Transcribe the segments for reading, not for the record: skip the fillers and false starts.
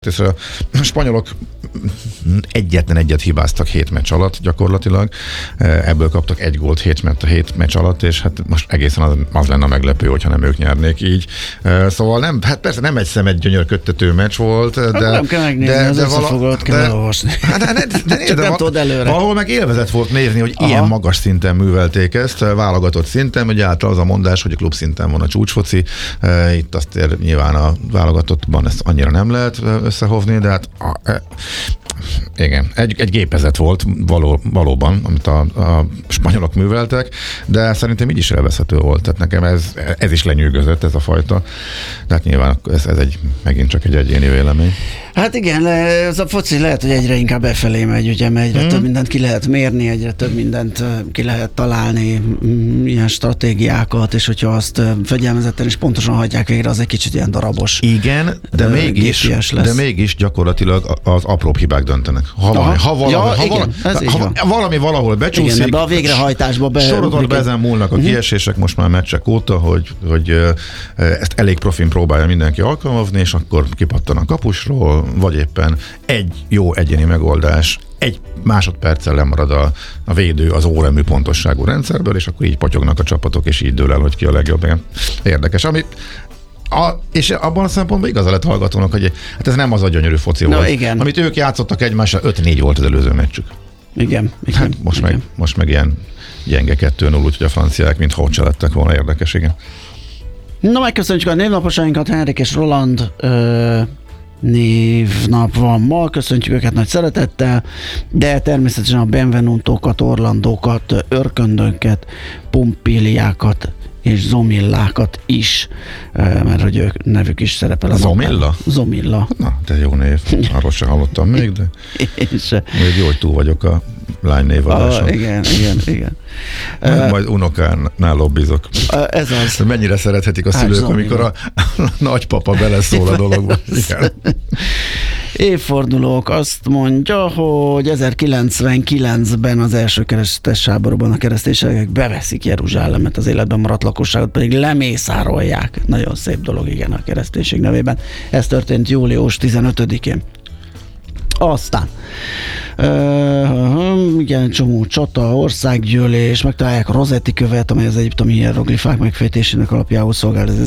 És a spanyolok egyetlen egyet hibáztak 7 meccs alatt gyakorlatilag, ebből kaptak 1 gólt 7 meccs alatt, és hát most egészen az lenne a meglepő, hogyha nem ők nyernék így. Szóval nem, hát persze nem egy szemet gyönyörködtető meccs volt, de... Nem kell megnézni, az összefoglalót kell elolvasni. De nem tudod előre. Valahol meg élvezet volt nézni, hogy ilyen magas szinten művelték ezt, válogatott szinten, ugye által az a mondás, hogy a klub szinten van a csúcsfoci, itt azt nyilván a válogatottban ezt annyira nem lehet összehovni, de hát igen, egy gépezet volt valóban, amit a spanyolok műveltek, de szerintem így is élvezhető volt, tehát nekem ez is lenyűgözött, ez a fajta, de hát nyilván ez megint csak egy egyéni vélemény. Hát igen, ez a foci lehet, hogy egyre inkább befelé megy, ugye, mert egyre több mindent ki lehet mérni, egyre több mindent ki lehet találni, ilyen stratégiákat, és hogyha azt fegyelmezetten és pontosan hagyják végre, az egy kicsit ilyen darabos. Igen, de mégis gyakorlatilag az apróbb hibák döntenek. Ha valami valahol becsúszik, igen, a végrehajtásba sorozatban ezen múlnak a kiesések most már meccsek óta, hogy ezt elég profin próbálja mindenki alkalmazni, és akkor kipattan a kapusról, vagy éppen egy jó egyéni megoldás, egy másodperccel lemarad a védő az óremű pontosságú rendszerből, és akkor így potyognak a csapatok, és így dől el, hogy ki a legjobb. Érdekes. És abban a szempontból igaza lett hallgatónak, hogy hát ez nem az a gyönyörű foci volt. Igen. Amit ők játszottak egymással, 5-4 volt az előző meccsük. Igen. Hát most meg ilyen gyenge 2-0, úgyhogy a franciák mintha ott se lettek volna. Érdekes, igen. Na, megköszönjük a névnaposainkat, Henrik és Roland névnap van ma, köszöntjük őket nagy szeretettel, de természetesen a Benvenutókat, Orlandókat, Örköndönket, Pompiliákat és Zomillákat is, mert hogy ők nevük is szerepel. Zomilla? Zomilla. Na, de jó név. Arról sem hallottam még, de még jó, hogy túl vagyok a lány névadáson. Igen. Majd unokánál lobbizok. Ez az. Mennyire szerethetik a szülők, amikor a nagypapa beleszól a dologba. Évfordulók azt mondja, hogy 1099-ben az első keresztes háborúban a keresztények beveszik Jeruzsálemet, az életben maradt lakosságot pedig lemészárolják. Nagyon szép dolog, igen, a kereszténység nevében. Ez történt július 15-én. Aztán igen, csomó csata, országgyűlés, megtalálják a Rosetti követ, amely az egyiptomi hieroglifák megfejtésének alapjául szolgál, ez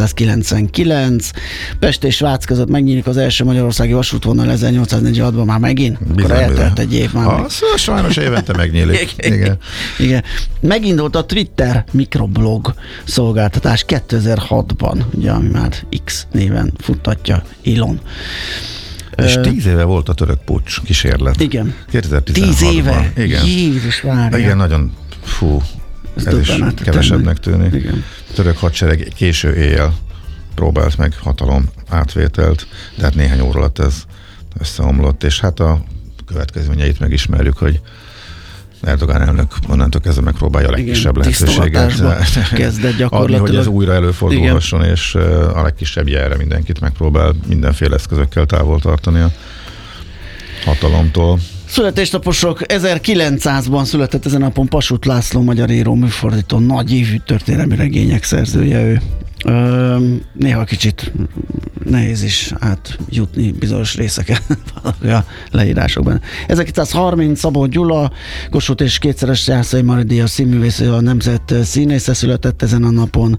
1799. Pest és Svác között megnyílik az első magyarországi vasútvonal 1846-ban már megint. Akkor eltelt egy év már. Sajnos évente megnyílik. Igen. Megindult a Twitter mikroblog szolgáltatás 2006-ban, ugye, ami már X néven futtatja Elon. És 10 éve volt a török puccs kísérlet. Igen. 2016-ban. 10 éve? Igen. Jézus várja. Igen, nagyon, ez is kevesebbnek tűnik. Igen. A török hadsereg késő éjjel próbált meg hatalom átvételt, de hát néhány óra alatt ez összeomlott, és hát a következményeit megismerjük, hogy Erdogán elnök onnantól kezdve megpróbálja a legkisebb lehetőséget adni, hogy ez újra előfordulhasson, igen. És a legkisebb jelre mindenkit megpróbál mindenféle eszközökkel távol tartani a hatalomtól. Születésnaposok, 1900-ban született ezen a napon Passuth László, magyar író, műfordító, nagy ívű történelmi regények szerzője ő. Néha kicsit nehéz is átjutni bizonyos részeken a leírásokban. 1930 Szabó Gyula, Kossuth és kétszeres Jászai Mari díjas színművész, a nemzet színésze született ezen a napon.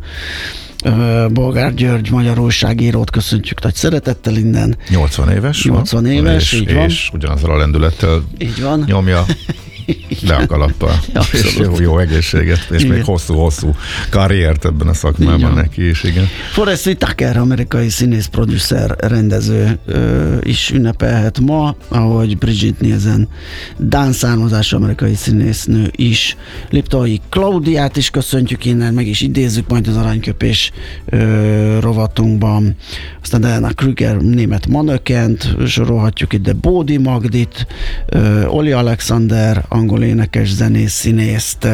Bolgár György, magyar újságírót köszöntjük nagy szeretettel innen. 80 éves. Így van. És ugyanazzal a lendülettel így van. Nyomja le a kalappal. És jó egészséget, és igen. Még hosszú karriert ebben a szakmában neki is, igen. Forest Whitaker, amerikai színész, producer, rendező is ünnepelhet ma, ahogy Brigitte Nielsen, dán származású amerikai színésznő is. Liptai Klaudiát is köszöntjük innen, meg is idézzük majd az aranyköpés rovatunkban. Aztán Diana Krüger, német manökent sorolhatjuk itt, de Bódi Magdit, Oli Alexander, angol énekes, zenész, színészt,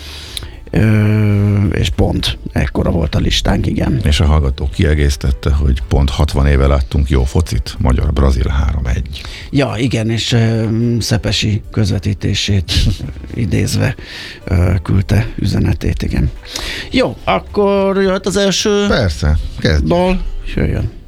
és pont ekkora volt a listánk, igen. És a hallgató kiegészítette, hogy pont 60 éve láttunk jó focit, Magyar-Brazil 3-1. Ja, igen, és Szepesi közvetítését idézve küldte üzenetét, igen. Jó, akkor jöhet az első Persze, kezdjük. Dal, jöjjön.